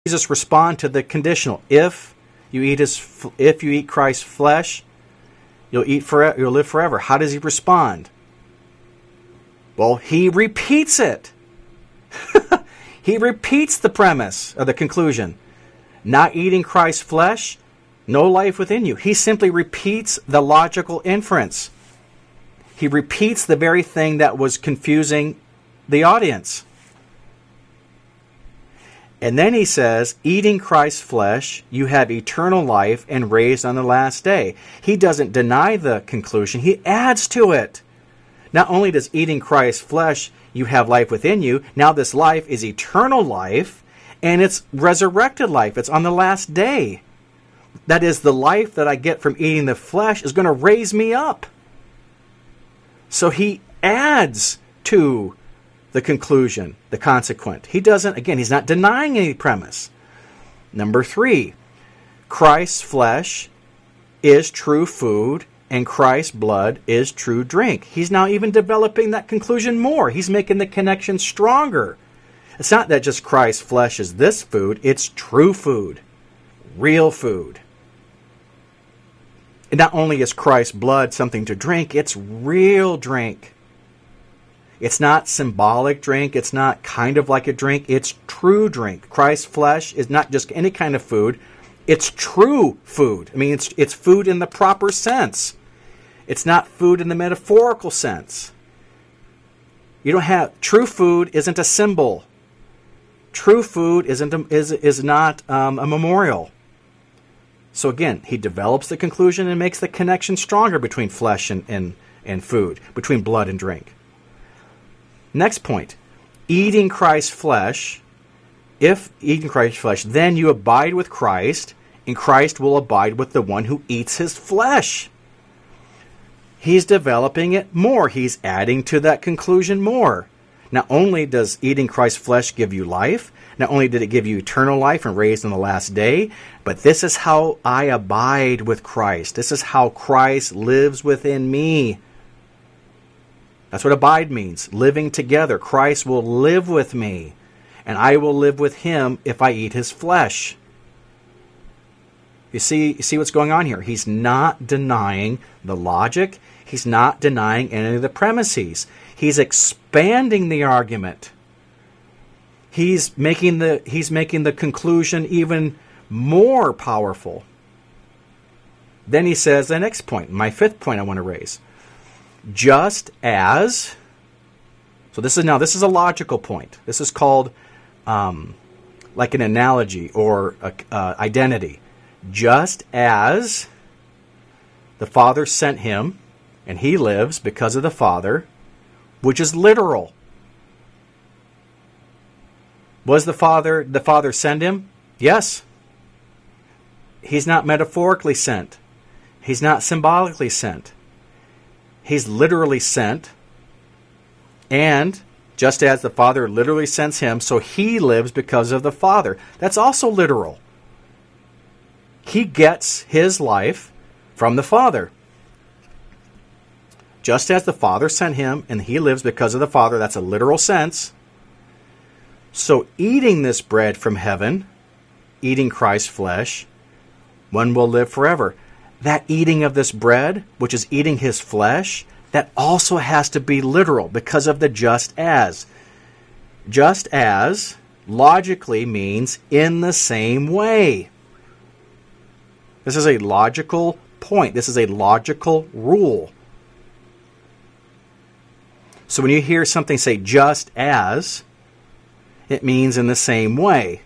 Jesus respond to the conditional? If you eat Christ's flesh, you'll live forever. How does he respond? Well, he repeats it. He repeats the premise of the conclusion. Not eating Christ's flesh, no life within you. He simply repeats the logical inference. He repeats the very thing that was confusing the audience. And then he says, eating Christ's flesh, you have eternal life and raised on the last day. He doesn't deny the conclusion. He adds to it. Not only does eating Christ's flesh, you have life within you, now this life is eternal life, and it's resurrected life. It's on the last day. That is, the life that I get from eating the flesh is going to raise me up. So he adds to the conclusion, the consequent. He doesn't, again, he's not denying any premise. Number 3, Christ's flesh is true food and Christ's blood is true drink. He's now even developing that conclusion more. He's making the connection stronger. It's not that just Christ's flesh is this food, it's true food, real food. And not only is Christ's blood something to drink, it's real drink. It's not symbolic drink. It's not kind of like a drink. It's true drink. Christ's flesh is not just any kind of food. It's true food. I mean, it's food in the proper sense. It's not food in the metaphorical sense. You don't have true food isn't a symbol. True food is not a memorial. So again, he develops the conclusion and makes the connection stronger between flesh and food, between blood and drink. Next point, eating Christ's flesh, if eating Christ's flesh, then you abide with Christ, and Christ will abide with the one who eats his flesh. He's developing it more. He's adding to that conclusion more. Not only does eating Christ's flesh give you life, not only did it give you eternal life and raised on the last day, but this is how I abide with Christ. This is how Christ lives within me. That's what abide means, living together. Christ will live with me, and I will live with him if I eat his flesh. You see what's going on here? He's not denying the logic. He's not denying any of the premises. He's expanding the argument. He's making the conclusion even more powerful. Then he says the next point, my 5th point I want to raise. Just as, so this is a logical point. This is called like an analogy or identity. Just as the Father sent him, and he lives because of the Father, which is literal. Was the Father send him? Yes. He's not metaphorically sent. He's not symbolically sent. He's literally sent, and just as the Father literally sends him, so he lives because of the Father. That's also literal. He gets his life from the Father. Just as the Father sent him, and he lives because of the Father, that's a literal sense. So eating this bread from heaven, eating Christ's flesh, one will live forever. That eating of this bread, which is eating his flesh, that also has to be literal because of the just as. Just as logically means in the same way. This is a logical point. This is a logical rule. So when you hear something say just as, it means in the same way.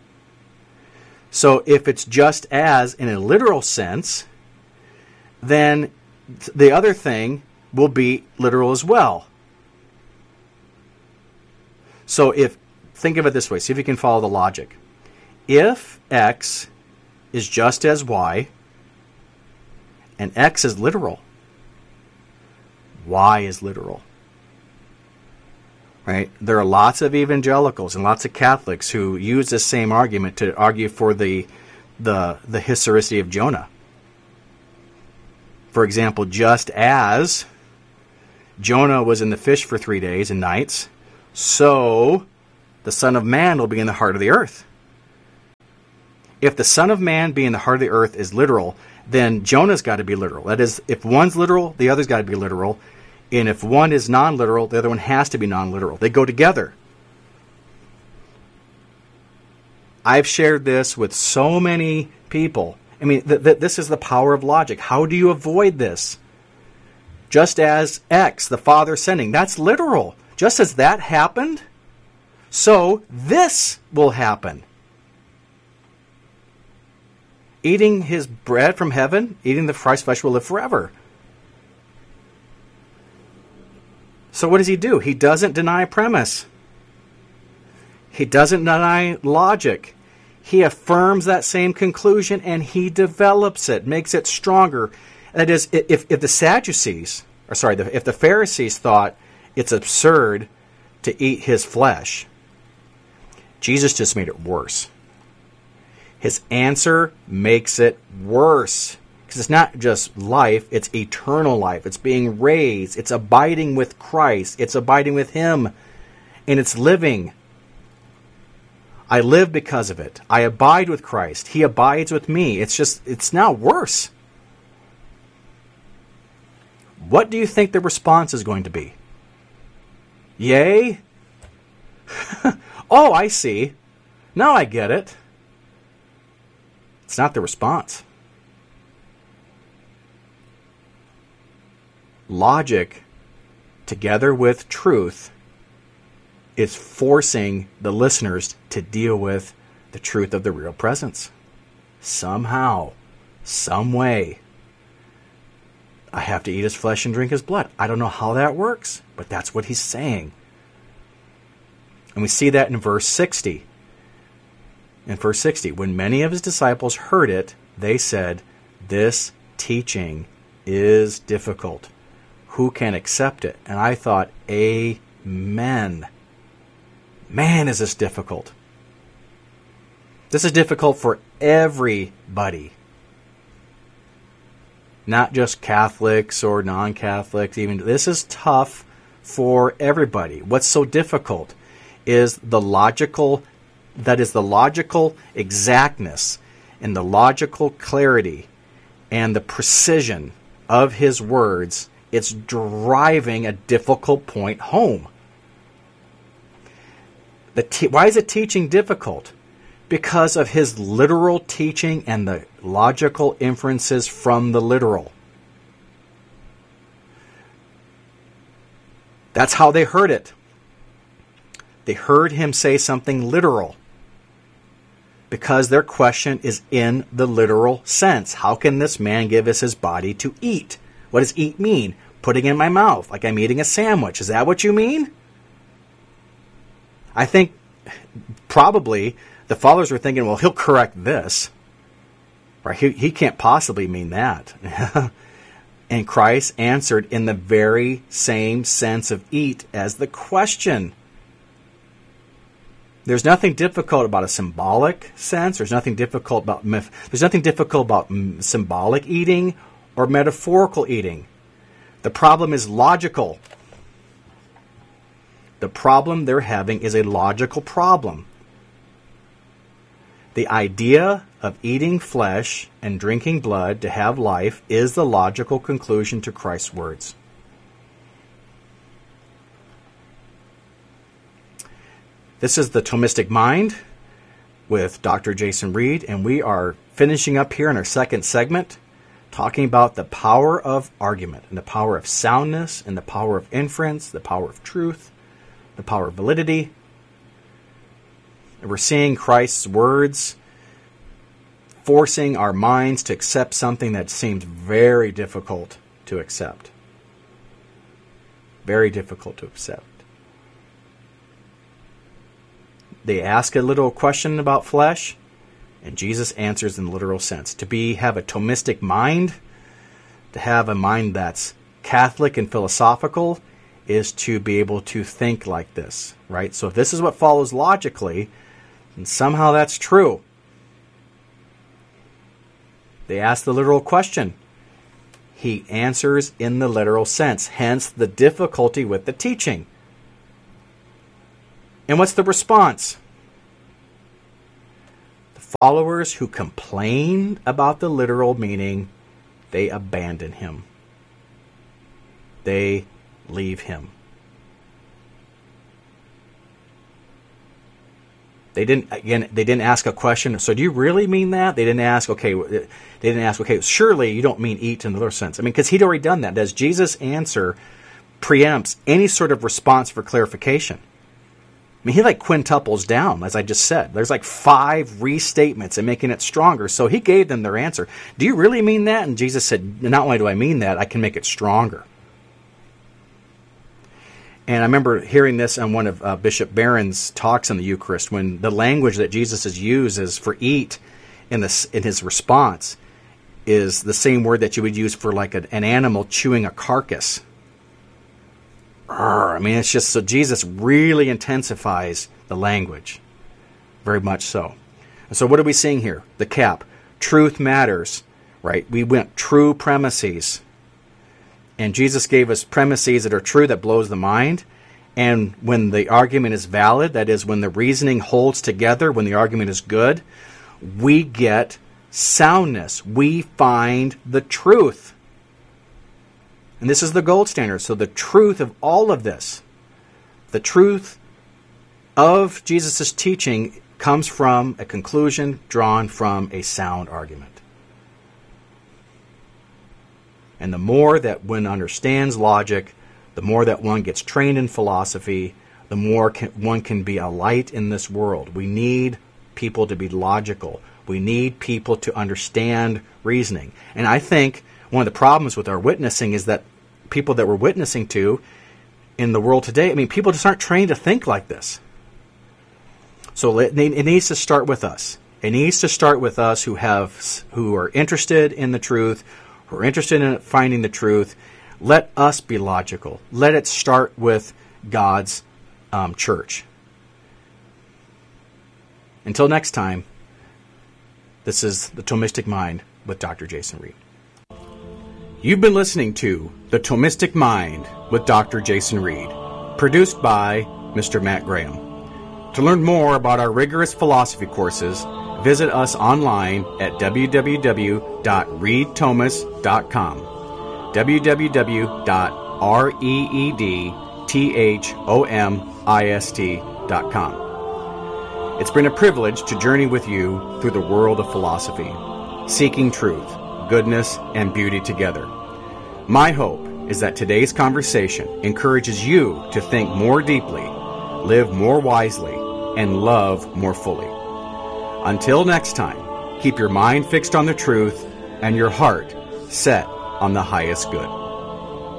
So if it's just as in a literal sense, then the other thing will be literal as well. So think of it this way, see if you can follow the logic. If X is just as Y, and X is literal, Y is literal. Right? There are lots of evangelicals and lots of Catholics who use this same argument to argue for the historicity of Jonah. For example, just as Jonah was in the fish for 3 days and nights, so the Son of Man will be in the heart of the earth. If the Son of Man being the heart of the earth is literal, then Jonah's got to be literal. That is, if one's literal, the other's got to be literal. And if one is non-literal, the other one has to be non-literal. They go together. I've shared this with so many people. I mean, this is the power of logic. How do you avoid this? Just as X, the Father sending, that's literal. Just as that happened, so this will happen. Eating his bread from heaven, eating the Christ's flesh will live forever. So what does he do? He doesn't deny premise. He doesn't deny logic. He affirms that same conclusion and he develops it, makes it stronger. That is, if the Sadducees, if the Pharisees thought it's absurd to eat his flesh, Jesus just made it worse. His answer makes it worse. Because it's not just life, it's eternal life. It's being raised. It's abiding with Christ. It's abiding with him. And it's living. I live because of it. I abide with Christ. He abides with me. It's now worse. What do you think the response is going to be? Yay? Oh, I see. Now I get it. It's not the response. Logic, together with truth, is forcing the listeners to deal with the truth of the real presence. Somehow, some way, I have to eat his flesh and drink his blood. I don't know how that works, but that's what he's saying. And we see that in verse 60. In verse 60, when many of his disciples heard it, they said, "This teaching is difficult. Who can accept it?" And I thought, amen. Man, is this difficult. This is difficult for everybody. Not just Catholics or non-Catholics. Even this is tough for everybody. What's so difficult is the logical exactness and the logical clarity and the precision of his words. It's driving a difficult point home. Why is the teaching difficult? Because of his literal teaching and the logical inferences from the literal. That's how they heard it. They heard him say something literal. Because their question is in the literal sense. How can this man give us his body to eat? What does eat mean? Putting in my mouth, like I'm eating a sandwich. Is that what you mean? I think probably the followers were thinking, well, he'll correct this. Right? He can't possibly mean that. And Christ answered in the very same sense of eat as the question. There's nothing difficult about a symbolic sense. There's nothing difficult about symbolic eating or metaphorical eating. The problem is logical. The problem they're having is a logical problem. The idea of eating flesh and drinking blood to have life is the logical conclusion to Christ's words. This is the Thomistic Mind with Dr. Jason Reed, and we are finishing up here in our second segment, talking about the power of argument, and the power of soundness, and the power of inference, the power of truth, the power of validity. And we're seeing Christ's words forcing our minds to accept something that seems very difficult to accept. Very difficult to accept. They ask a little question about flesh, and Jesus answers in the literal sense. Have a Thomistic mind, to have a mind that's Catholic and philosophical, is to be able to think like this, right? So if this is what follows logically, then somehow that's true. They ask the literal question. He answers in the literal sense, hence the difficulty with the teaching. And what's the response? The followers who complain about the literal meaning, they abandon him. They leave him. They didn't ask a question. So do you really mean that? They didn't ask, okay, surely you don't mean eat in the literal sense. I mean, because he'd already done that. Does Jesus' answer preempts any sort of response for clarification? I mean, he like quintuples down, as I just said. There's like 5 restatements and making it stronger. So he gave them their answer. Do you really mean that? And Jesus said, not only do I mean that, I can make it stronger. And I remember hearing this on one of Bishop Barron's talks on the Eucharist, when the language that Jesus has used is for eat in his response is the same word that you would use for like an animal chewing a carcass. I mean, it's just so Jesus really intensifies the language. Very much so. So what are we seeing here? The cap. Truth matters, right? We went true premises. And Jesus gave us premises that are true, that blows the mind. And when the argument is valid, that is, when the reasoning holds together, when the argument is good, we get soundness. We find the truth. And this is the gold standard. So the truth of all of this, the truth of Jesus' teaching, comes from a conclusion drawn from a sound argument. And the more that one understands logic, the more that one gets trained in philosophy, the more one can be a light in this world. We need people to be logical. We need people to understand reasoning. And I think one of the problems with our witnessing is that people that we're witnessing to in the world today, I mean, people just aren't trained to think like this. So it needs to start with us. It needs to start with us who are interested in the truth, who are interested in finding the truth. Let us be logical. Let it start with God's church. Until next time, this is The Thomistic Mind with Dr. Jason Reed. You've been listening to The Thomistic Mind with Dr. Jason Reed, produced by Mr. Matt Graham. To learn more about our rigorous philosophy courses, visit us online at www.reedthomas.com. www.reedthomist.com. It's been a privilege to journey with you through the world of philosophy, seeking truth, goodness, and beauty together. My hope is that today's conversation encourages you to think more deeply, live more wisely, and love more fully. Until next time, keep your mind fixed on the truth and your heart set on the highest good.